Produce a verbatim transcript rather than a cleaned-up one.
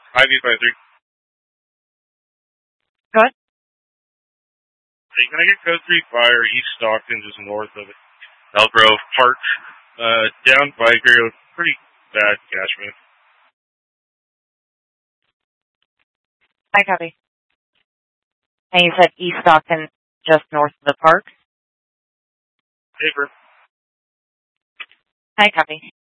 I V five three. Go ahead. Hey, can I get code three fire East Stockton, just north of Elgrove Park? Uh, down biker, pretty bad cashman. Hi, copy. And you said East Stockton, just north of the park? Paper. Hi, copy.